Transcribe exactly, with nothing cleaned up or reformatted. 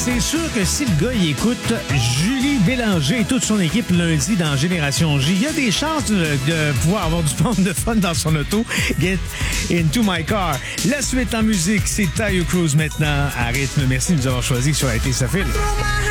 c'est sûr que si le gars il écoute Julie Bélanger et toute son équipe lundi dans Génération J, il y a des chances de, de pouvoir avoir du fun de fun dans son auto. Get into my car. La suite en musique, c'est Taio Cruz maintenant à rythme. Merci de nous avoir choisis sur A T Sa File.